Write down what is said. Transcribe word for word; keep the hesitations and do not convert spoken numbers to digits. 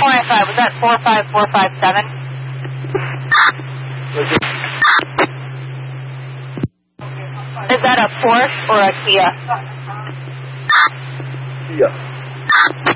twenty-five, was that four five four five seven? Is that a Porsche or a Kia? Kia.